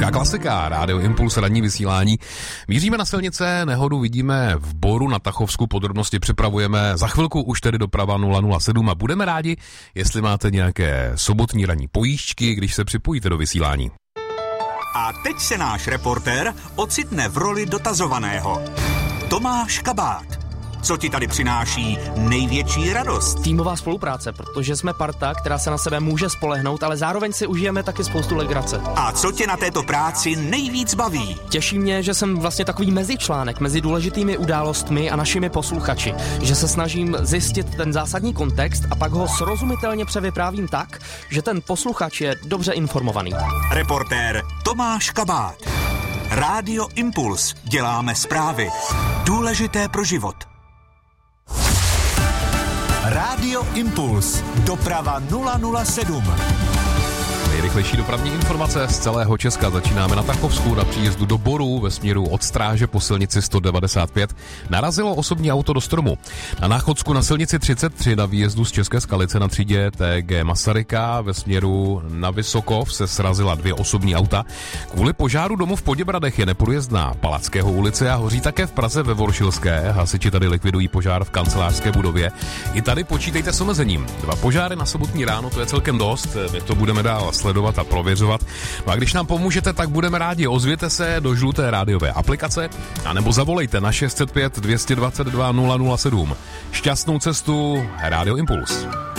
Česká klasika, Rádio Impuls, ranní vysílání. Míříme na silnice, nehodu vidíme v Boru na Tachovsku, podrobnosti připravujeme. Za chvilku už tedy doprava 007 a budeme rádi, jestli máte nějaké sobotní ranní pojížďky, když se připojíte do vysílání. A teď se náš reportér ocitne v roli dotazovaného. Tomáš Kabát. Co ti tady přináší největší radost? Týmová spolupráce, protože jsme parta, která se na sebe může spolehnout, ale zároveň si užijeme taky spoustu legrace. A co tě na této práci nejvíc baví? Těší mě, že jsem vlastně takový mezičlánek mezi důležitými událostmi a našimi posluchači. Že se snažím zjistit ten zásadní kontext a pak ho srozumitelně převyprávím tak, že ten posluchač je dobře informovaný. Reportér Tomáš Kabát. Rádio Impuls. Děláme zprávy. Důležité pro život. Rádio Impuls. Doprava 007. Nejrychlejší dopravní informace z celého Česka. Začínáme na Tachovsku, na příjezdu do Boru ve směru od Stráže po silnici 195. Narazilo osobní auto do stromu. Na Náchodsku na silnici 33 na výjezdu z České Skalice na třídě TG Masaryka ve směru na Vysokov se srazila 2 osobní auta. Kvůli požáru domu v Poděbradech je neprůjezdná Palackého ulice a hoří také v Praze ve Voršilské. Hasiči tady likvidují požár v kancelářské budově. I tady počítejte s omezením. 2 požáry na sobotní ráno, to je celkem dost. My to budeme dál sledovat a prověřovat. No a když nám pomůžete, tak budeme rádi. Ozvěte se do žluté rádiové aplikace anebo zavolejte na 605 222 007. Šťastnou cestu, Rádio Impuls.